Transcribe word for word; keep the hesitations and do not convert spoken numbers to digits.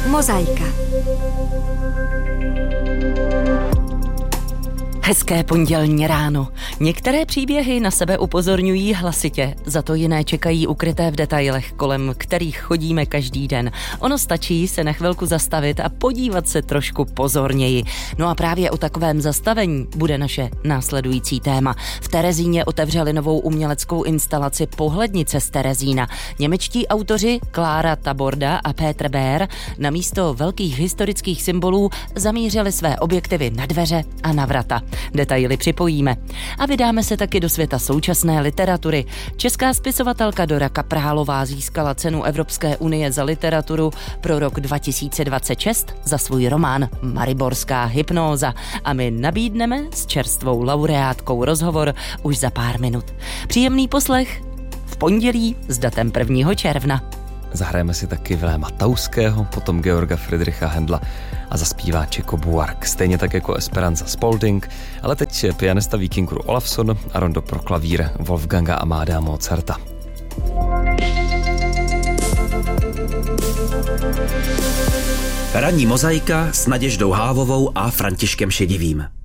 Mozaika. Hezké pondělní ráno. Některé příběhy na sebe upozorňují hlasitě, za to jiné čekají ukryté v detailech, kolem kterých chodíme každý den. Ono stačí se na chvilku zastavit a podívat se trošku pozorněji. No a právě o takovém zastavení bude naše následující téma. V Terezíně otevřeli novou uměleckou instalaci Pohlednice z Terezína. Němečtí autoři Klára Taborda a Petr Bär na místo velkých historických symbolů zamířili své objektivy na dveře a na vrata. Detaily připojíme. A vydáme se taky do světa současné literatury. Česká spisovatelka Dora Kaprálová získala cenu Evropské unie za literaturu pro rok dva tisíce dvacet šest za svůj román Mariborská hypnóza. A my nabídneme s čerstvou laureátkou rozhovor už za pár minut. Příjemný poslech v pondělí s datem prvního června. Zahrajeme si taky Viléma Tauského, potom Georga Friedricha Händla a zaspívá Chico Buarque, stejně tak jako Esperanza Spalding, ale teď pianista Víkingur Olafsson a rondo pro klavír Wolfganga Amadea Mozarta. Ranní mozaika s Naděždou Hávovou a Františkem Šedivým.